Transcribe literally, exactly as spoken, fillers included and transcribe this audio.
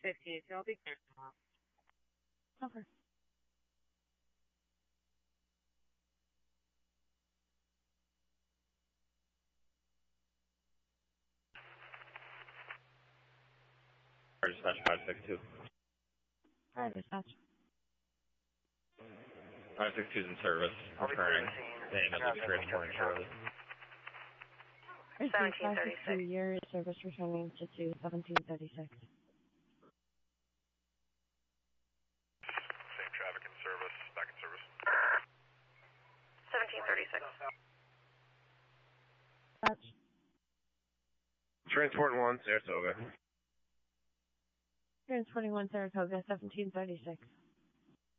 fifteen, so I'll be clear tomorrow. Okay. Dispatch five six two. Alright, dispatch. five six two is in service. Returning to Annalee transporting Charlie. seventeen thirty-six. Your service returning to two seventeen thirty-six. Same traffic in service, back in service. seventeen thirty-six. Dispatch. Transporting one, Saratoga. Transporting one Saratoga, seventeen thirty-six.